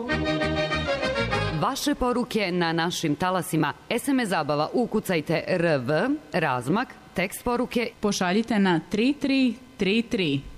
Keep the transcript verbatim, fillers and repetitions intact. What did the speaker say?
Vaše poruke na našim talasima. es em es zabava ukucajte R V, razmak, tekst poruke pošaljite na tri tri tri tri.